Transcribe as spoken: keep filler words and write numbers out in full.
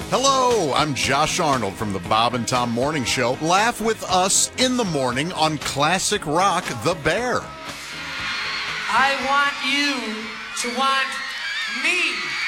Hello, I'm Josh Arnold from the Bob and Tom Morning Show. Laugh with us in the morning on classic rock, The Bear. I want you to want me.